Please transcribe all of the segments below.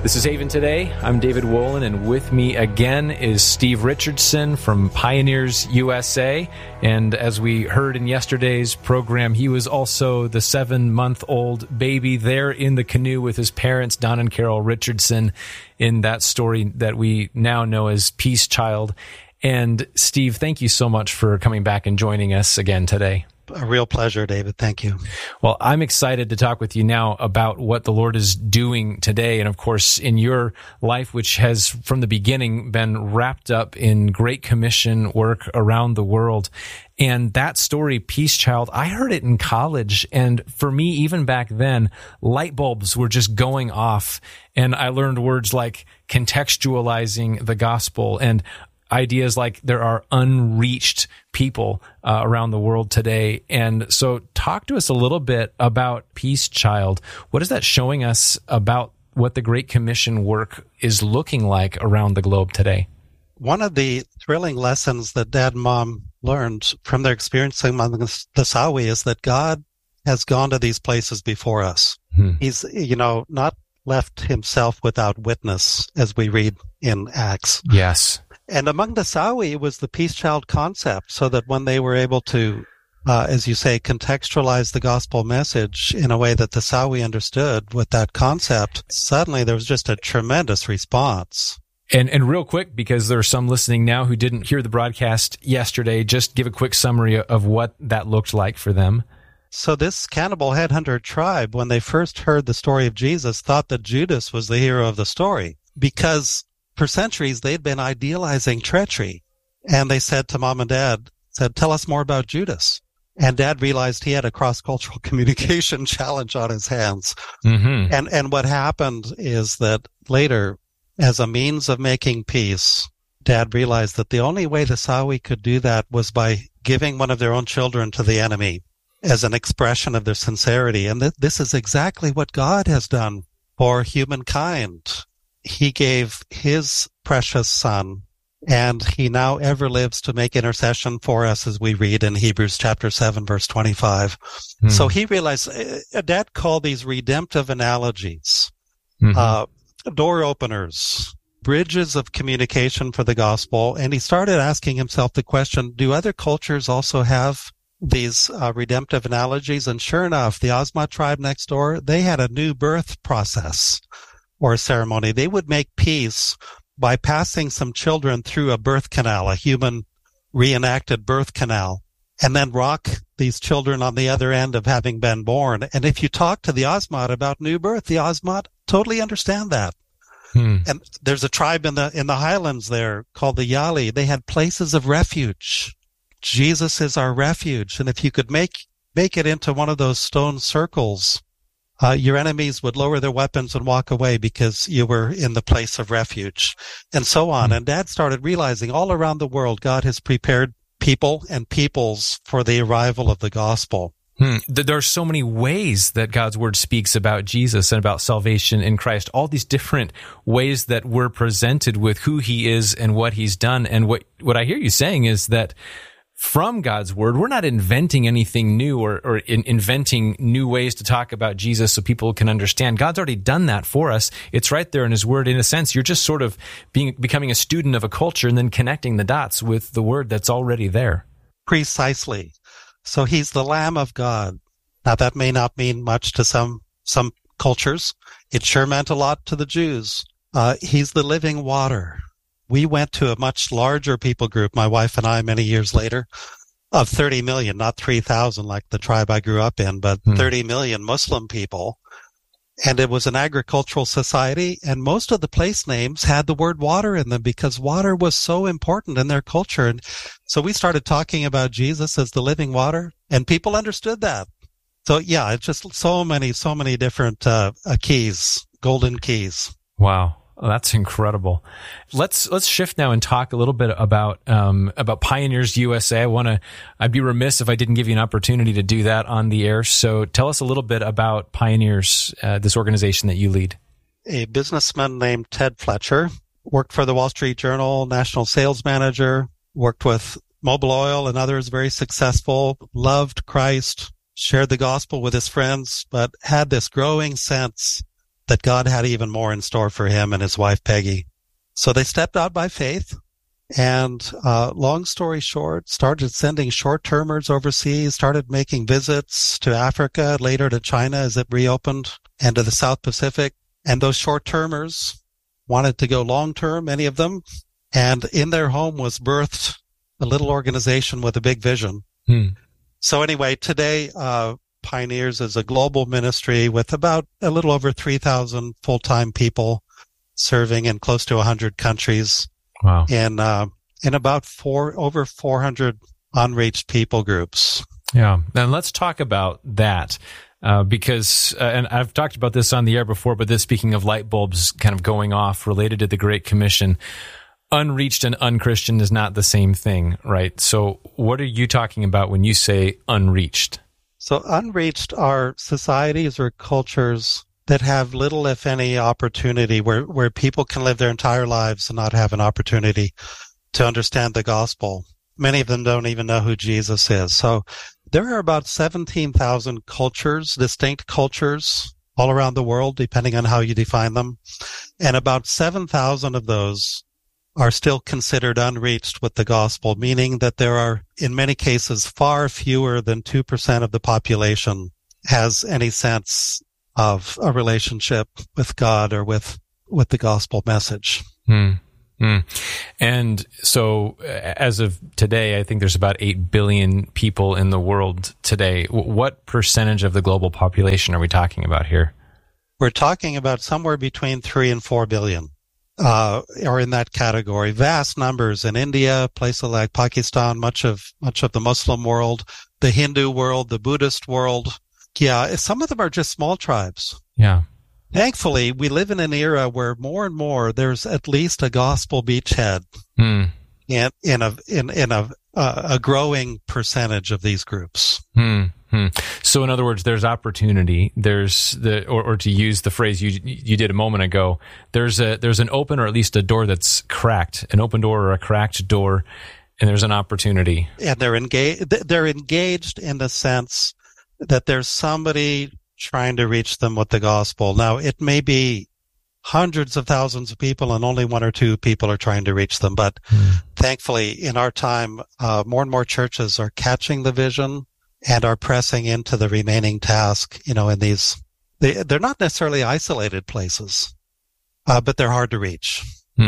This is Haven Today. I'm David Wolin, and with me again is Steve Richardson from Pioneers USA. And as we heard in yesterday's program, he was also the 7-month-old baby there in the canoe with his parents, Don and Carol Richardson, in that story that we now know as Peace Child. And Steve, thank you so much for coming back and joining us again today. A real pleasure, David. Thank you. Well, I'm excited to talk with you now about what the Lord is doing today. And of course, in your life, which has from the beginning been wrapped up in Great Commission work around the world. And that story, Peace Child, I heard it in college. And for me, even back then, light bulbs were just going off. And I learned words like contextualizing the gospel and ideas like there are unreached people around the world today. And so talk to us a little bit about Peace Child. What is that showing us about what the Great Commission work is looking like around the globe today? One of the thrilling lessons that Dad and Mom learned from their experience among the Sawi is that God has gone to these places before us. He's, not left himself without witness, as we read in Acts. Yes. And among the Sawi was the Peace Child concept, so that when they were able to, as you say, contextualize the gospel message in a way that the Sawi understood with that concept, suddenly there was just a tremendous response. And real quick, because there are some listening now who didn't hear the broadcast yesterday, just give a quick summary of what that looked like for them. So this cannibal headhunter tribe, when they first heard the story of Jesus, thought that Judas was the hero of the story, because for centuries, they'd been idealizing treachery. And they said to Mom and Dad, tell us more about Judas. And Dad realized he had a cross-cultural communication challenge on his hands. Mm-hmm. And what happened is that later, as a means of making peace, Dad realized that the only way the Sawi could do that was by giving one of their own children to the enemy as an expression of their sincerity. And this is exactly what God has done for humankind. He gave his precious son, and he now ever lives to make intercession for us, as we read in Hebrews chapter 7, verse 25. So he realized, Dad called these redemptive analogies, door openers, bridges of communication for the gospel. And he started asking himself the question, do other cultures also have these redemptive analogies? And sure enough, the Ozma tribe next door, they had a new birth process or a ceremony. They would make peace by passing some children through a birth canal, a human reenacted birth canal, and then rock these children on the other end of having been born. And if you talk to the Ozma about new birth, the Ozma totally understand that. And there's a tribe in the highlands there called the Yali. They had places of refuge. Jesus is our refuge. And if you could make it into one of those stone circles, your enemies would lower their weapons and walk away because you were in the place of refuge, and so on. And Dad started realizing all around the world, God has prepared people and peoples for the arrival of the gospel. There are so many ways that God's word speaks about Jesus and about salvation in Christ, all these different ways that we're presented with who he is and what he's done. And what I hear you saying is that from God's word, we're not inventing anything new or inventing new ways to talk about Jesus so people can understand. God's already done that for us. It's right there in his word. In a sense, you're just sort of becoming a student of a culture and then connecting the dots with the word that's already there. Precisely. So he's the Lamb of God. Now, that may not mean much to some cultures. It sure meant a lot to the Jews. He's the living water. We went to a much larger people group, my wife and I, many years later, of 30 million, not 3,000 like the tribe I grew up in, but 30 million Muslim people. And it was an agricultural society, and most of the place names had the word water in them because water was so important in their culture. And so we started talking about Jesus as the living water, and people understood that. So yeah, it's just so many different keys, golden keys. Wow. Oh, that's incredible. Let's shift now and talk a little bit about Pioneers USA. I'd be remiss if I didn't give you an opportunity to do that on the air. So tell us a little bit about Pioneers, this organization that you lead. A businessman named Ted Fletcher worked for the Wall Street Journal, national sales manager, worked with Mobil Oil and others, very successful, loved Christ, shared the gospel with his friends, but had this growing sense that God had even more in store for him and his wife, Peggy. So they stepped out by faith. And long story short, started sending short-termers overseas, started making visits to Africa, later to China as it reopened, and to the South Pacific. And those short-termers wanted to go long-term, many of them. And in their home was birthed a little organization with a big vision. So anyway, today, Pioneers is a global ministry with about a little over 3,000 full-time people serving in close to 100 countries. Wow. In about over 400 unreached people groups. Yeah. And let's talk about that. Because, and I've talked about this on the air before, but this, speaking of light bulbs kind of going off related to the Great Commission, unreached and unchristian is not the same thing, right? So what are you talking about when you say unreached? So unreached are societies or cultures that have little, if any, opportunity where people can live their entire lives and not have an opportunity to understand the gospel. Many of them don't even know who Jesus is. So there are about 17,000 cultures, distinct cultures all around the world, depending on how you define them. And about 7,000 of those are still considered unreached with the gospel, meaning that there are, in many cases, far fewer than 2% of the population has any sense of a relationship with God or with the gospel message. And so as of today, I think there's about 8 billion people in the world today. What percentage of the global population are we talking about here? We're talking about somewhere between 3 and 4 billion, or in that category. Vast numbers in India, places like Pakistan, much of the Muslim world, the Hindu world, the Buddhist world. Yeah, some of them are just small tribes. Yeah. Thankfully, we live in an era where more and more there's at least a gospel beachhead in a growing percentage of these groups. So, in other words, there's opportunity. There's or to use the phrase you did a moment ago, there's an open, or at least a door that's cracked, an open door or a cracked door, and there's an opportunity. And they're engaged in the sense that there's somebody trying to reach them with the gospel. Now, it may be hundreds of thousands of people and only 1 or 2 people are trying to reach them. But thankfully, in our time, more and more churches are catching the vision and are pressing into the remaining task, in these, they're not necessarily isolated places, but they're hard to reach.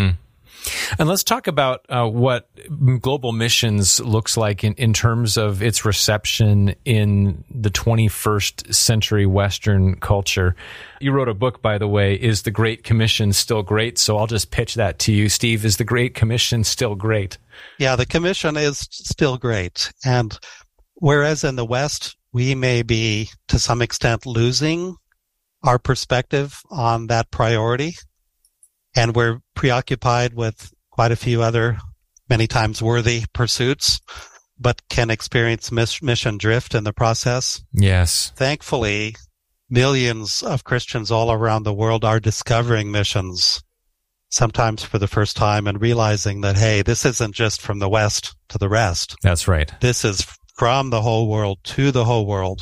And let's talk about what global missions looks like in terms of its reception in the 21st century Western culture. You wrote a book, by the way, Is the Great Commission Still Great? So I'll just pitch that to you, Steve. Is the Great Commission still great? Yeah, the commission is still great. And whereas in the West, we may be, to some extent, losing our perspective on that priority, and we're preoccupied with quite a few other, many times worthy pursuits, but can experience mission drift in the process. Yes. Thankfully, millions of Christians all around the world are discovering missions, sometimes for the first time, and realizing that, hey, this isn't just from the West to the rest. That's right. This is from the whole world to the whole world.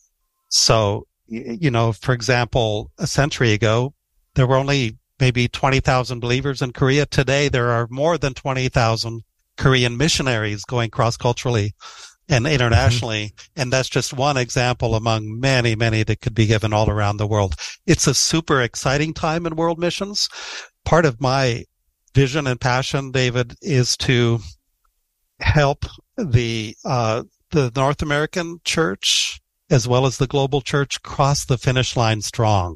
So, for example, a century ago, there were only maybe 20,000 believers in Korea. Today, there are more than 20,000 Korean missionaries going cross-culturally and internationally. And that's just one example among many, many that could be given all around the world. It's a super exciting time in world missions. Part of my vision and passion, David, is to help the North American church as well as the global church cross the finish line strong.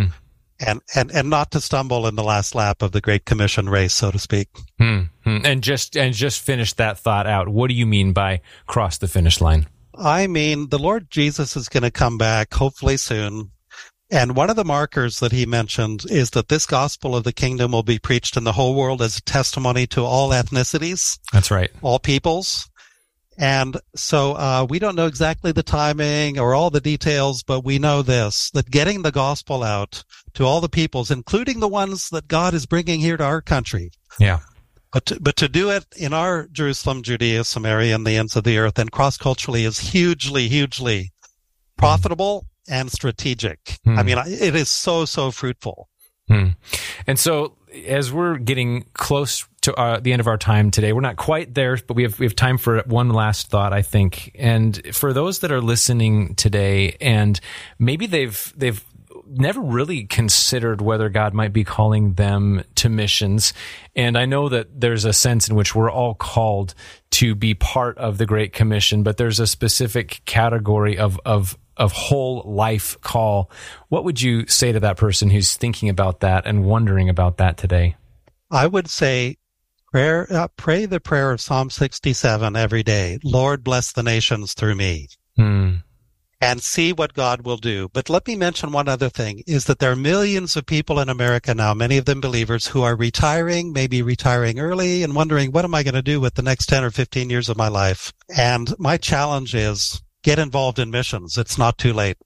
And not to stumble in the last lap of the Great Commission race, so to speak. And just finish that thought out. What do you mean by cross the finish line? I mean, the Lord Jesus is going to come back, hopefully soon. And one of the markers that he mentioned is that this gospel of the kingdom will be preached in the whole world as a testimony to all ethnicities. That's right. All peoples. And so we don't know exactly the timing or all the details, but we know this, that getting the gospel out to all the peoples, including the ones that God is bringing here to our country. Yeah. But to do it in our Jerusalem, Judea, Samaria, and the ends of the earth and cross-culturally is hugely, hugely profitable and strategic. I mean, it is so fruitful. And so as we're getting close to the end of our time today, we're not quite there, but we have time for one last thought, I think. And for those that are listening today, and maybe they've never really considered whether God might be calling them to missions. And I know that there's a sense in which we're all called to be part of the Great Commission, but there's a specific category of whole life call. What would you say to that person who's thinking about that and wondering about that today? I would say pray the prayer of Psalm 67 every day. Lord, bless the nations through me. And see what God will do. But let me mention one other thing, is that there are millions of people in America now, many of them believers, who are retiring, maybe retiring early, and wondering, what am I going to do with the next 10 or 15 years of my life? And my challenge is, get involved in missions. It's not too late.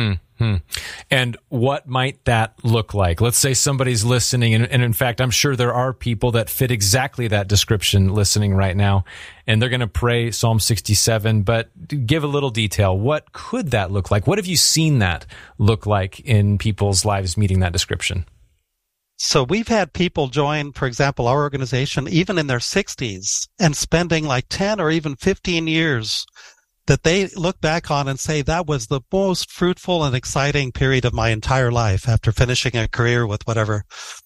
And what might that look like? Let's say somebody's listening, and in fact, I'm sure there are people that fit exactly that description listening right now, and they're going to pray Psalm 67, but give a little detail. What could that look like? What have you seen that look like in people's lives meeting that description? So we've had people join, for example, our organization, even in their 60s, and spending like 10 or even 15 years that they look back on and say, that was the most fruitful and exciting period of my entire life after finishing a career with whatever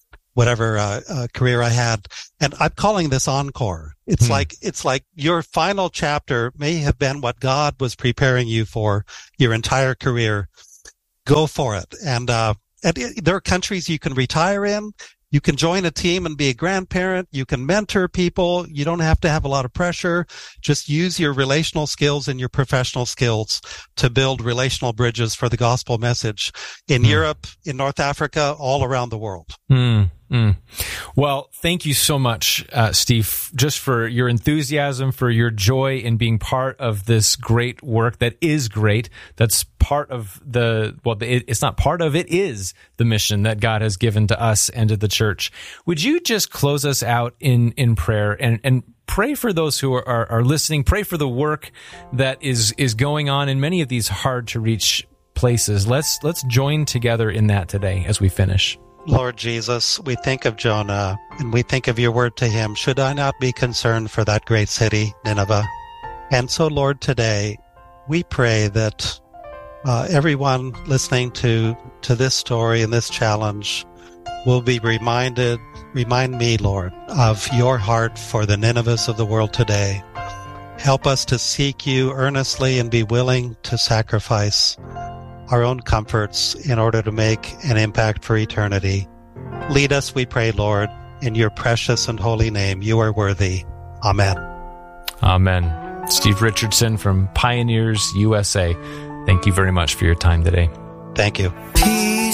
career I had. And I'm calling this encore. It's like your final chapter may have been what God was preparing you for your entire career. Go for it. And there are countries you can retire in. You can join a team and be a grandparent. You can mentor people. You don't have to have a lot of pressure. Just use your relational skills and your professional skills to build relational bridges for the gospel message in Europe, in North Africa, all around the world. Well, thank you so much, Steve, just for your enthusiasm, for your joy in being part of this great work that is great. That's part of it's not part of, it is the mission that God has given to us and to the church. Would you just close us out in prayer and pray for those who are listening, pray for the work that is going on in many of these hard to reach places. Let's join together in that today as we finish. Lord Jesus, we think of Jonah and we think of your word to him. Should I not be concerned for that great city, Nineveh? And so, Lord, today we pray that everyone listening to this story and this challenge will be remind me, Lord, of your heart for the Ninevehs of the world today. Help us to seek you earnestly and be willing to sacrifice our own comforts in order to make an impact for eternity. Lead us, we pray, Lord, in your precious and holy name. You are worthy. Amen. Amen. Steve Richardson from Pioneers USA. Thank you very much for your time today. Thank you.